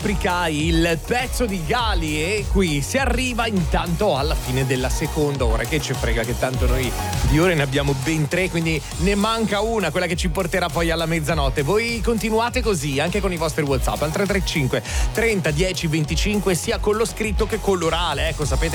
Caprica, il pezzo di Gali, e qui si arriva intanto alla fine della seconda ora. Che ci frega che tanto noi di ore ne abbiamo ben 3, quindi ne manca una, quella che ci porterà poi alla mezzanotte. Voi continuate così anche con i vostri WhatsApp al 335 30 10 25, sia con lo scritto che con l'orale. Ecco, sapete